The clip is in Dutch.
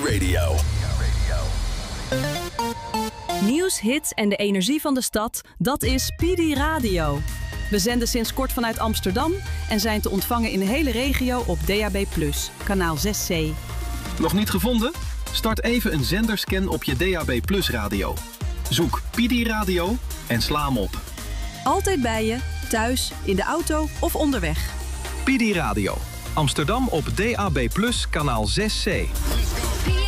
Radio. Nieuws, hits en de energie van de stad, dat is PD Radio. We zenden sinds kort vanuit Amsterdam en zijn te ontvangen in de hele regio op DAB+, kanaal 6C. Nog niet gevonden? Start even een zenderscan op je DAB+ radio. Zoek PD Radio en sla hem op. Altijd bij je, thuis, in de auto of onderweg. PD Radio. Amsterdam op DAB+, kanaal 6C.